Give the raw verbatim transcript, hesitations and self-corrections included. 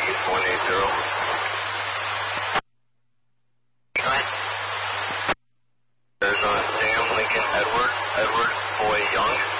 East one eight zero. Go ahead. Arizona Sam Lincoln Edward, Edward Boy Young.